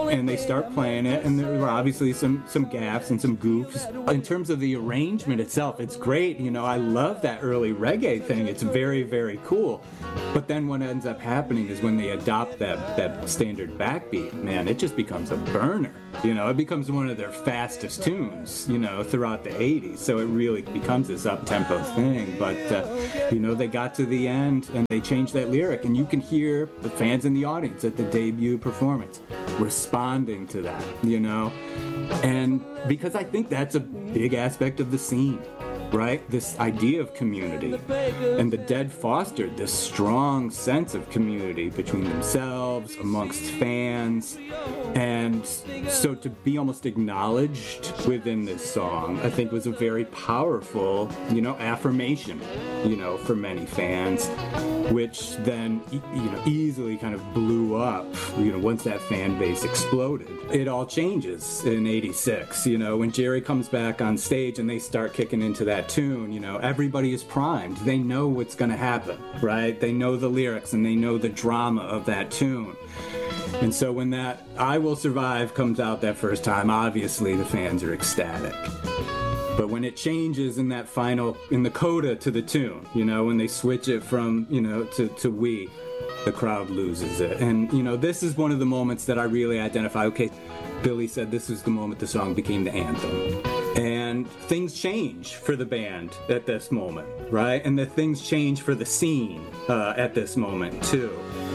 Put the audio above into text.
and they start playing it, and there were obviously some gaffes and some goofs. In terms of the arrangement itself, it's great. You know, I love that early reggae thing. It's very, very cool. But then what ends up happening is when they adopt that standard backbeat, man, it just becomes a burner. You know, it becomes one of their fastest tunes, you know, throughout the 80s. So it really becomes this up-tempo thing. But, you know, they got to the end and they changed that lyric. And you can hear the fans in the audience at the debut performance responding to that, you know. And because I think that's a big aspect of the scene, right? This idea of community. And the Dead fostered this strong sense of community between themselves, amongst fans. And so to be almost acknowledged within this song, I think was a very powerful, you know, affirmation, you know, for many fans, which then, you know, easily kind of blew up, you know, once that fan base exploded. It all changes in 86, you know, when Jerry comes back on stage and they start kicking into that tune, you know, everybody is primed. They know what's going to happen, right? They know the lyrics and they know the drama of that tune. And so when that I Will Survive comes out that first time, obviously the fans are ecstatic. But when it changes in that final, in the coda to the tune, you know, when they switch it from, you know, to we, the crowd loses it. And, you know, this is one of the moments that I really identify. Okay, Billy said this was the moment the song became the anthem. And things change for the band at this moment, right? And the things change for the scene at this moment, too.